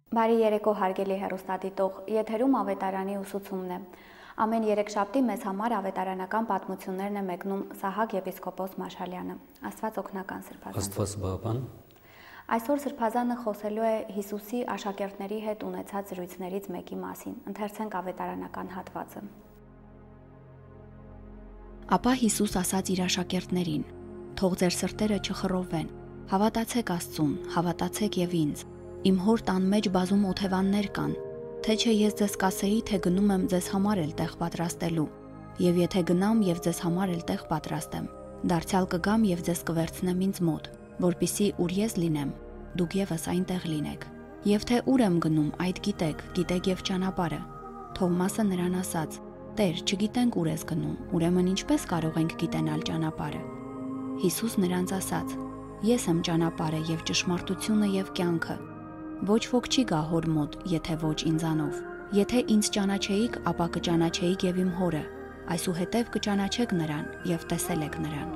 Բարի երեկո հարգելի հեռուստադիտող, եթերում ավետարանի ուսուցումն է։ Ամեն երեքշաբթի մեզ համար ավետարանական պատմություններն է մեկնում Սահակ եպիսկոպոս Մաշալյանը։ Աստված օգնական սրբազան։ Աստված բավական։ Այսօր սրբազանը խոսելու է Հիսուսի աշակերտների հետ ունեցած զրույցներից մեկի մասին։ Ընթերցենք ավետարանական հատվածը։ Ապա Հիսուս ասաց իր աշակերտներին. «Թող ձեր սրտերը չխռովվեն, հավատացեք Աստծուն, հավատացեք եւ ինձ։ Իմ հոր տան մեջ բազում օթևաններ կան, թե չէ ես ձեզ կասեի, թե գնում եմ ձեզ համար էլ տեղ պատրաստելու, եւ եթե գնամ եւ ձեզ համար էլ տեղ պատրաստեմ, դարձյալ կգամ եւ ձեզ կվերցնեմ ինձ մոտ, որպիսի ուր ես լինեմ, դուք եւս այնտեղ լինեք։ Եվ թե ուր եմ գնում, այդ գիտեք եւ ճանապարհը»։ Թովմասը նրան ասաց. «Տեր, չգիտենք ուր ես գնում, ուրեմն ինչպես կարող ենք գիտենալ ճանապարհը»։ Հիսուս նրանց ասաց. «Ես եմ ճանապարհը եւ ճշմարտությունը եւ կյանքը։ Ոչ ոք չի գա հոր մոտ, եթե ոչ ինձանով։ Եթե ինձ ճանաչեիք, ապա կճանաչեիք եւ իմ հորը, այսուհետեւ կճանաչեք նրան եւ տեսել եք նրան։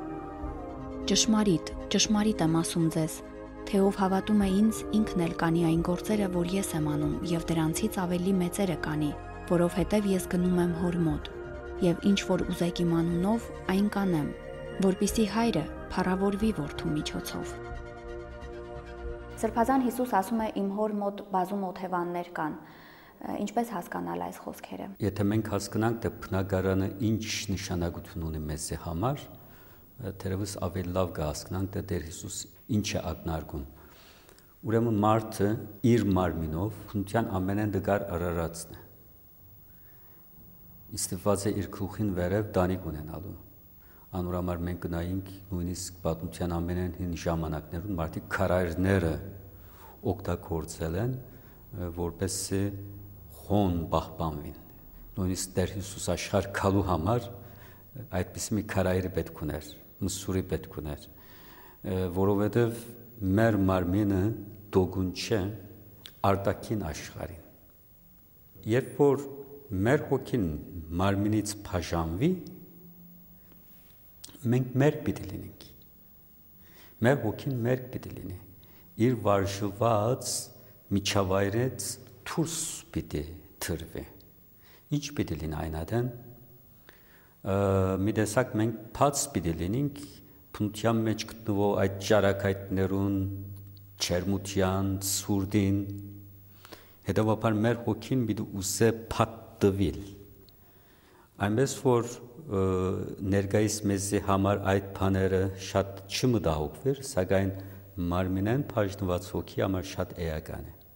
Ճշմարիտ եմ ասում ձեզ, թե ով հավատում է ինձ, ինքն էլ կանի այն գործերը, որ ես եմ անում, եւ դրանցից ավելի մեծերը կանի, որովհետեւ ես գնում եմ հոր մոտ, եւ ինչ որ ուզեք իմ անունով, այն կանեմ, որպիսի հայրը փառավորվի որդու միջոցով»։ Սրբազան Հիսուս ասում է իմ հոր մոտ բազում օթևաններ կան։ Ինչպես հասկանալ այս խոսքերը։ Եթե մենք հասկանանք, թե բնակարանը ինչ նշանակություն ունի մեզի համար, թերևս ավելի լավ կհասկանանք, թե Տեր Հիսուս ինչ է ակնարկում։ Ուրեմն մարդը իր մարմինով բնության ամենեն դգար արարածն է։ Իստիպված է իր գլուխին վերև դանիք ունենալու։ Անորամար մենք գնայինք նույնիսկ պատմության ամենեն հին ժամանակներում մարդիկ քարայրները օգտագործել են, որպեսզի խոն պահպանվին։ Նույնիսկ Տեր Հիսուս աշխարհ գալու համար այդպիսի մի քարայրի պետք ուներ, մսուրի պետք ուներ, որովհետև մեր մարմինը դոգուն չէ արտաքին աշխարհին։ Երբ որ մեր հոգին մարմինից բաժանվի, մենք մեր պիտի լինենք։ Մեր հոգին մեր պիտի լինի։ Իր վարժված միջավայրից դուրս պիտի թրվի։ Ինչ պիտի լինի այն այդեն։ Մի տեսակ մենք բաց պիտի լինենք բնության մեջ գտնվող այդ ճարակայտներուն, չերմության, սուրդին։ Հետևաբար մեր հոգին պիտի ուզե փաթթվել։ Այնպես որ ներկայիս մեզի համար այդ բաները շատ չմտահոգվեր, սակայն մարմինեն բաժնված հոգի համար շատ էական է։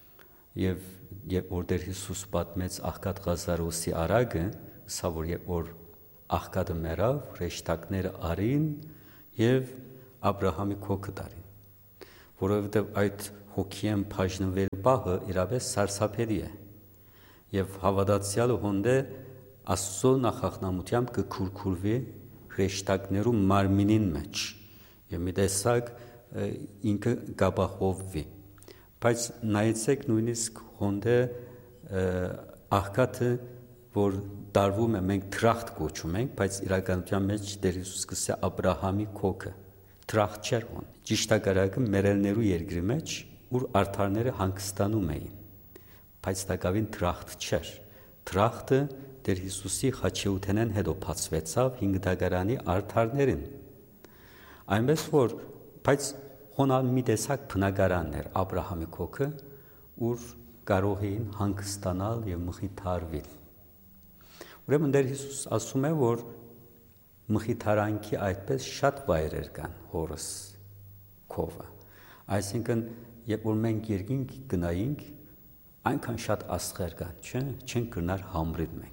Եվ որ Տեր Հիսուս պատմեց աղքատ Ղազարոսի արագը, սա որ երբ որ աղքատը մեռավ, հրեշտակները արին եւ Աբրահամի քոքը տարին, որովհետեւ այդ հոգիեն բաժնվել բահը իրապես սարսափելի է։ Եվ հավատացյալը հոնդե Աստծո նախախնամությամբ կքուրքուրվի հրեշտակներու մարմինին մեջ եւ մի տեսակ ինքը կապահովվի։ Բայց նայեցեք նույնիսկ հոնդե աղքատը, որ տարվում է, մենք թրախտ կոչում ենք, բայց իրականության մեջ Տեր Հիսուս կսե Աբրահամի քոքը թրախտ չէր հոն։ Ճիշտակարակը մերելներու երկրի մեջ, ուր արդարները հանգստանում էին, բայց տակավին թրախտ չէր։ Թրախտը Տեր Հիսուսի խաչեութենեն հետո բացվեցավ 5 դագարանի արդարներին։ Այնպես որ, բայց հոնալ մի տեսակ բնակարաններ Աբրահամի քոքը, ուր կարող էին հանգստանալ եւ մխիթարվել։ Ուրեմն Տեր Հիսուս ասում է, որ մխիթարանքի այդպես շատ վայրեր կան հորս քովը։ Այսինքն, երբ որ մենք երկինք գնայինք, այնքան շատ աստղեր կան, չէ՞, չենք գնար համրիլ մենք։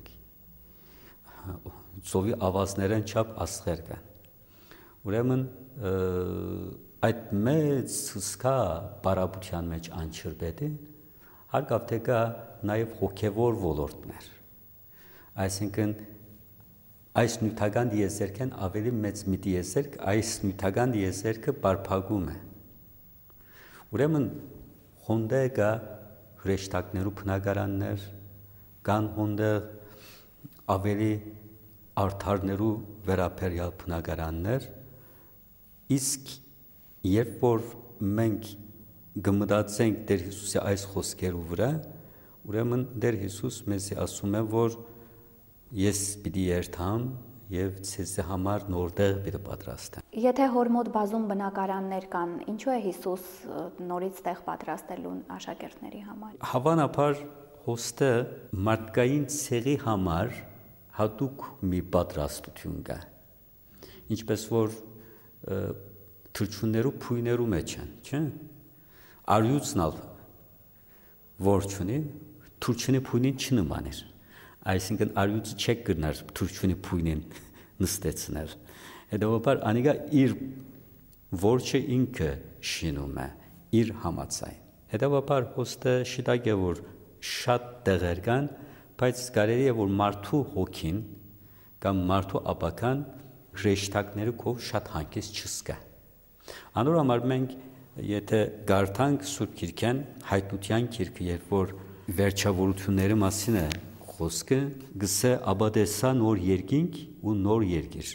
Ծովի ավազներեն չափ աստղեր կան։ Ուրեմն այդ մեծ հսկա բարապության մեջ անչրբետի հարկավ թե կա նաև հոգևոր ոլորտներ։ Այսինքն այս նյութական դիեզերքեն ավելի մեծ մի դիեզերք, այս նյութական դիեզերքը բարփակում է։ Ուրեմն հոնդե կա հրեշտակներու բնակարաններ, կան հոնդե ավելի արդարներու վերաբերյալ բնակարաններ, իսկ երբ որ մենք գմտածենք Տեր Հիսուսի այս խոսքերու վրա, ուրեմն Տեր Հիսուս մեզի ասում է, որ ես պիտի երթամ եւ ցեզ համար նորտեղ պիտի պատրաստեմ։ Եթե հոր մոտ բազում բնակարաններ կան, ինչու է Հիսուս նորից տեղ պատրաստելու աշակերտների համար։ Հավանաբար հոստը մարդկային ցեղի համար հատուկ մի պատրաստություն կա։ Ինչպես որ թրջուններու փույներու մեջ են, չէ՞։ Արյուծն ալ որ չունի, թրջունի փույնին չնմաներ։ Այսինքն արյուծը չեք գնար թրջունի փույնին նստեցնել։ Հետևաբար անիկա իր որջը ինքը շինում է իր համացային։ Հետևաբար հոստը շիտակ է որ շատ տեղեր կան, բայց կարելի է որ մարդու հոգին կամ մարդու ապական ռեշտակները կով շատ հանգիստ չսկա։ Անոր համար մենք եթե գարտանք Սուրբ Գիրքեն հայտնության գիրքը, երբ որ վերջավորությունների մասին է խոսքը, գսե աբադեսա նոր երկինք ու նոր երկիր։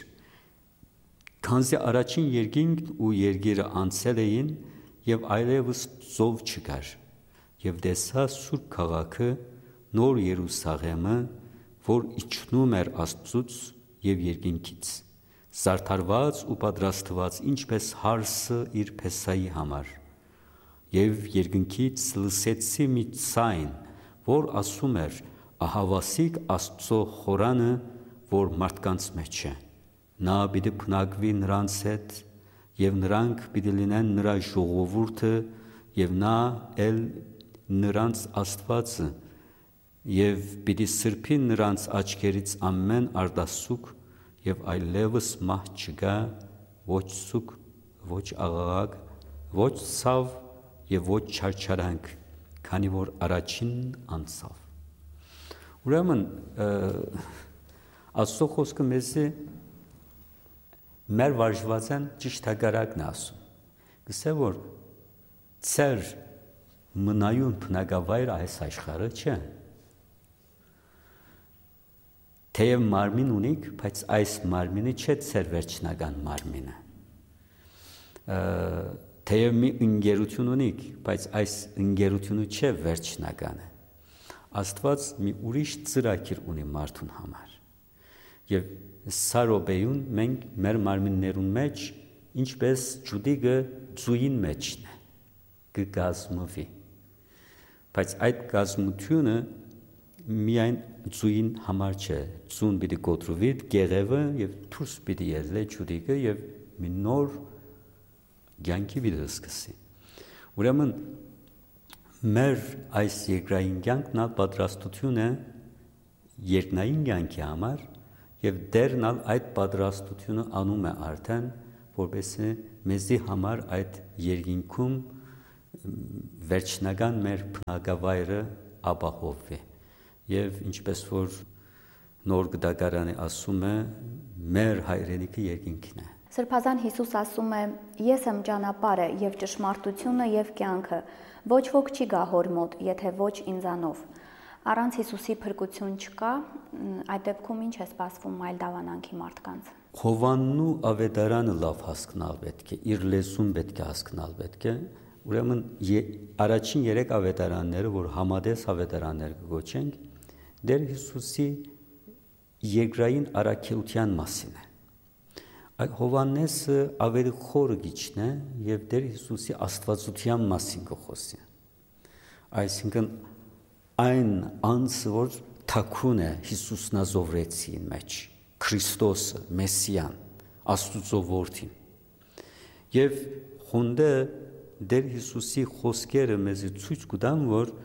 Քանզի առաջին երկինքն ու երկիրը անցել էին եւ այլևս ծով չկար։ Եվ դեսա Սուրբ քաղաքը նոր Երուսաղեմը, որ իջնում էր Աստծուց եւ երկինքից, զարդարված ու պատրաստված ինչպես հարսը իր փեսայի համար։ Եվ երկնքից լսեցի մի ձայն, որ ասում էր. ահավասիկ Աստծո խորանը, որ մարդկանց մեջ է։ Նա պիտի փնակվի նրանց հետ, եւ նրանք պիտի լինեն նրա ժողովուրդը, եւ նա էլ նրանց Աստվածը, եւ պիտի սրբի նրանց աչքերից ամեն արտասուք, եւ այլևս մահ չկա, ոչ սուք, ոչ աղաղակ, ոչ ցավ եւ ոչ չարչարանք, քանի որ առաջին անցավ։ Ուրեմն Աստծո խոսքը մեզի մեր վարժվածան ճիշտ հակառակն է ասում։ Գսե որ ծեր մնայուն բնակավայր այս աշխարհը չէ։ Թեև մարմին ունիք, բայց այս մարմինը չէ ծեր վերջնական մարմինը։ Թեև մի ընկերություն ունիք, բայց այս ընկերությունը չէ վերջնականը։ Աստված մի ուրիշ ծրագիր ունի մարդուն համար։ Եվ սա րոպեյուն մենք մեր մարմիններուն մեջ ինչպես ջուդիգը ծույին մեջն է, կգազմվի։ Բայց այդ գազմությունը միայն ծույին համար չէ, ծուն պիտի կոտրվի գեղևը եւ դուրս պիտի ելնի ջուդիգը եւ մի նոր կյանքի պիտի սկսի։ Ուրեմն մեր այս երկրային կյանքն ալ պատրաստություն է երկնային կյանքի համար եւ դերն ալ այդ պատրաստությունը անում է արդեն, որպեսզի մեզի համար այդ երկինքում վերջնական մեր բնակավայրը ապահովվի։ Եվ ինչպես որ նոր գդակարանը ասում է, մեր հայրենիքը երկինքն է։ Սրբազան Հիսուս ասում է. Ես եմ ճանապարհը եւ ճշմարտությունը եւ կյանքը, ոչ ոք չի գա հոր մոտ, եթե ոչ ինձանով։ Առանց Հիսուսի փրկություն չկա, այդ դեպքում ինչ է սպասվում այլ դավանանքի մարդկանց։ Հովաննու ավետարանը լավ հասկանալ պետք է, իր լեզուն պետք է հասկանալ պետք է։ Ուրեմն առաջին 3 ավետարանները, որ համադես ավետարաններ կոչենք, Տեր Հիսուսի երկրային առաքելության մասին է։ Հովաննեսը ավելի խորը գիչն է եւ Տեր Հիսուսի աստվածության մասին կխոսի։ Այսինքն այն անձը, որ թաքուն է Հիսուսն ազովրեցին մեջ, Քրիստոսը, Մեսիան, Աստուծո որդին։ Եվ խոնդը Տեր Հիսուսի խոսքերը մեզ ցույց կտան, որ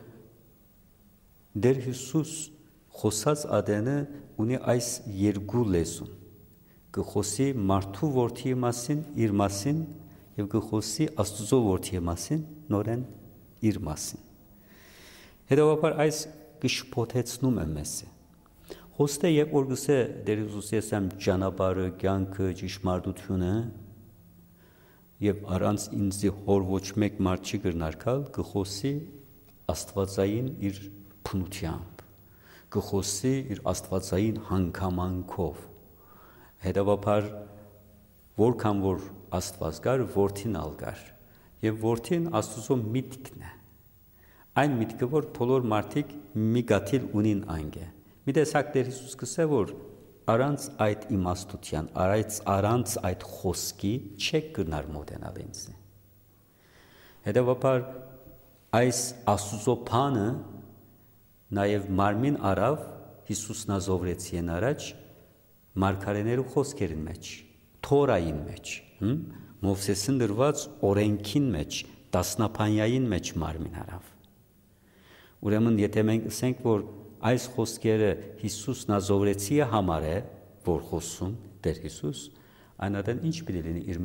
Տեր Հիսուս խոսած ադենը ունի այս երկու լեզուն։ Կխոսի մարդու որդիի մասին, իր մասին, եւ կխոսի Աստծո որդիի մասին, նորեն իր մասին։ Հետևաբար այս կշփոթեցնում է մեզ։ Հոստը երբ որ գսե Տեր Հիսուս ես եմ ճանապարհը, կյանքը, ճշմարտությունը, եւ առանց ինձի հոր ոչ մեկ մարդ չի կրնարկալ, կխոսի Աստվածային իր փնությամբ, կխոսի իր Աստվածային հանգամանքով։ Հետևաբար որքան որ Աստված կար, որդին ալ կար, Եվ որդին Աստծո միտքն է։ Այն միտքը, որ բոլոր մարդիկ մի գաթիլ ունին այնգե։ Մի տեսակ Տեր Հիսուս կսե, որ առանց այդ իմաստության, առանց այդ խոսքի չեք գնար մոտենալ ինձ։ Հետևաբար այս Աստծո բանը նաև մարմին արավ Հիսուսն ազովրեցին առաջ մարգարեներու խոսքերին մեջ, Թորային մեջ, Մովսեսին դրված օրենքին մեջ, տասնապանյային մեջ մարմին արավ։ Ուրեմն եթե մենք ասենք, որ այս խոսքերը Հիսուսն ազովրեցիը համար է, որ խոսում Տեր Հիսուս, այնադեն ինչ պիտի լինի իր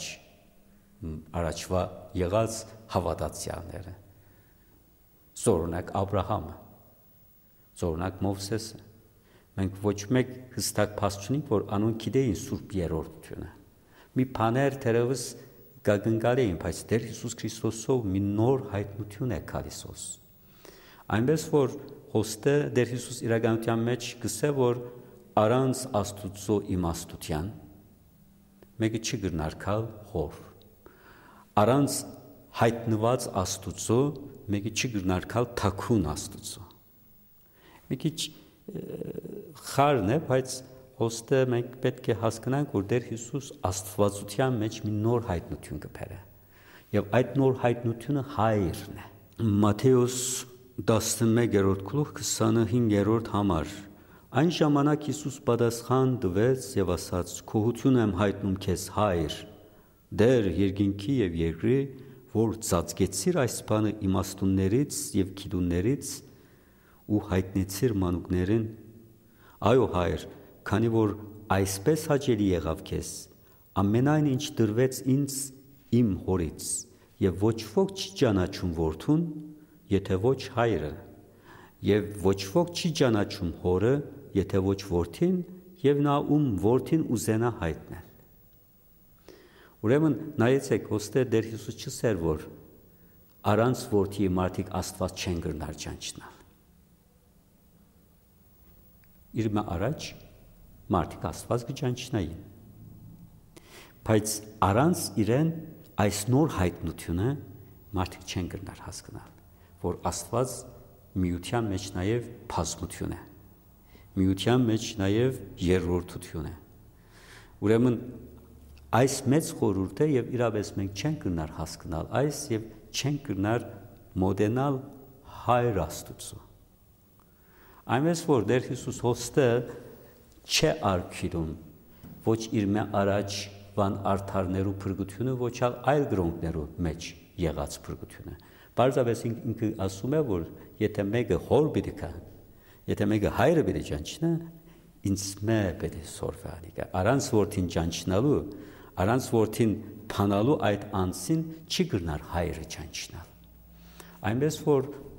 առաջվա եղած հավատացյալները։ Զորունակ Աբրահամը, զորունակ Մովսեսը։ Մենք ոչ մեկ հստակ փաստ չունենք, որ անուն գիտեին Սուրբ Երրորդությունը։ Մի բաներ թերևս գագնգալի էին, բայց Տեր Հիսուս Քրիստոսով մի նոր հայտնություն է գալիս։ Այնպես որ հոստը Տեր Հիսուս իրականության մեջ գսե, որ առանց Աստուծո իմաստության մեկը չի գնար գալ հոր։ Առանց հայտնված Աստուծո մեկը չի գնար գալ թաքուն Աստուծո։ Մի քիչ խառն է, բայց հոստը մենք պետք է հասկանանք, որ Տեր Հիսուս Աստվածության մեջ մի նոր հայտնություն կբերե։ Եվ այդ նոր հայտնությունը հայրն է։ Մատթեոս 11-րդ գլուխ 25-րդ համար։ Այն ժամանակ Հիսուս պատասխան տվեց եւ ասաց. «Քոհություն եմ հայտնում քեզ, Հայր, Տեր երկինքի եւ երկրի, որ ծածկեցիր այս բանը իմաստուններից եւ գիտուններից ու հայտնեցիր մանուկներին։ Այո, Հայր, քանի որ այսպես հաճելի եղավ քեզ, ամենայն ինչ դրվեց ինձ իմ հորից, եւ ոչ ոք չի ճանաչում որդուն, եթե ոչ հայրը, եւ ոչ ոք չի ճանաչում հորը, եթե ոչ որդին, եւ նա ում որդին ուզենա հայտնել»։ Ուրեմն նայեցեք, հոստե Տեր Հիսուս չսեր, որ առանց որդի մարդիկ Աստված չեն գրնար ճանչնալ։ Իր առաջ մարդիկ Աստված կճանչնային։ Բայց առանց իրեն այս նոր հայտնությունը մարդիկ չեն գրնար հասկանալ, որ Աստված միության մեջ նաև բազմություն է, միության մեջ նաև երրորդություն է։ Ուրեմն այս մեծ խորհուրդ է եւ իրապես մենք չենք գնար հասկանալ այս եւ չենք գնար մոդենալ Հայր Աստուծո։ Այնպես որ Տեր Հիսուս հոստը չէ արքիդում ոչ իր մե առաջ վան արդարներու փրկությունը, ոչ այլ գրոնքներու մեջ եղած փրկությունը։ Պարզապես ինքը ասում է, որ եթե մեկը հոր պիտի կա, եթե մեկը հայրը պիտի ճանչնա, ինձ մե պիտի սորվի անիկա։ Առանց որդին ճանչնալու, առանց որդին փանալու այդ անձին չի գրնար հայրը ճանչնալ։ Այնպես որ